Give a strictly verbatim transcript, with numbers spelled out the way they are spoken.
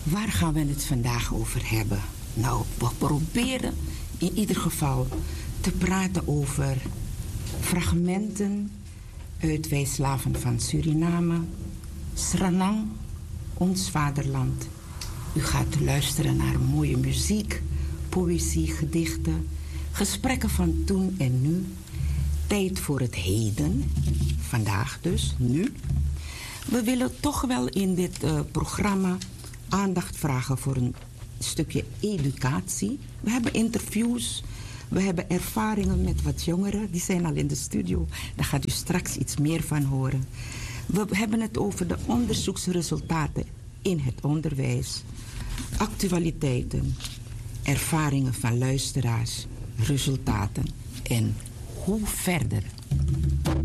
Waar gaan we het vandaag over hebben? Nou, we proberen in ieder geval te praten over fragmenten uit Wij Slaven van Suriname, Sranang, ons vaderland. U gaat luisteren naar mooie muziek, poëzie, gedichten, gesprekken van toen en nu. Tijd voor het heden, vandaag dus, nu. We willen toch wel in dit uh, programma aandacht vragen voor een stukje educatie. We hebben interviews, we hebben ervaringen met wat jongeren. Die zijn al in de studio, daar gaat u straks iets meer van horen. We hebben het over de onderzoeksresultaten in het onderwijs, actualiteiten, ervaringen van luisteraars, resultaten en hoe verder.